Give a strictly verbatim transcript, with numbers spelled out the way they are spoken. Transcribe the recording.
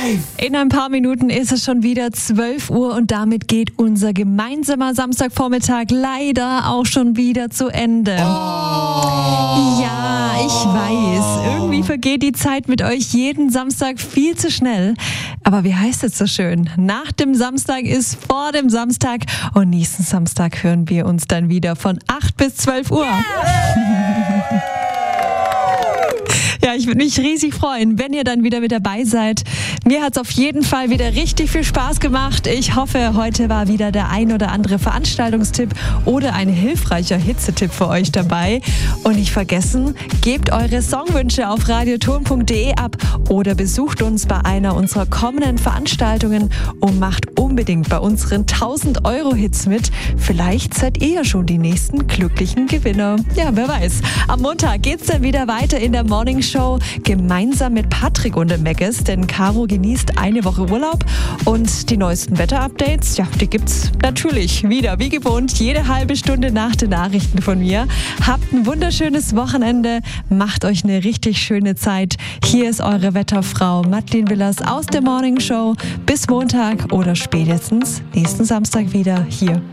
In ein paar Minuten ist es schon wieder zwölf Uhr und damit geht unser gemeinsamer Samstagvormittag leider auch schon wieder zu Ende. Oh. Ja, ich weiß, irgendwie vergeht die Zeit mit euch jeden Samstag viel zu schnell. Aber wie heißt es so schön? Nach dem Samstag ist vor dem Samstag und nächsten Samstag hören wir uns dann wieder von acht bis zwölf Uhr. Yeah. Ja, ich würde mich riesig freuen, wenn ihr dann wieder mit dabei seid. Mir hat es auf jeden Fall wieder richtig viel Spaß gemacht. Ich hoffe, heute war wieder der ein oder andere Veranstaltungstipp oder ein hilfreicher Hitzetipp für euch dabei. Und nicht vergessen, gebt eure Songwünsche auf radioton punkt de ab oder besucht uns bei einer unserer kommenden Veranstaltungen und macht unbedingt bei unseren tausend Euro Hits mit. Vielleicht seid ihr ja schon die nächsten glücklichen Gewinner. Ja, wer weiß. Am Montag geht's dann wieder weiter in der Morning Show. Gemeinsam mit Patrick und dem Megas, denn Caro genießt eine Woche Urlaub und die neuesten Wetterupdates, ja, die gibt's natürlich wieder, wie gewohnt, jede halbe Stunde nach den Nachrichten von mir. Habt ein wunderschönes Wochenende, macht euch eine richtig schöne Zeit. Hier ist eure Wetterfrau Madeleine Willers aus der Morning Show. Bis Montag oder spätestens nächsten Samstag wieder hier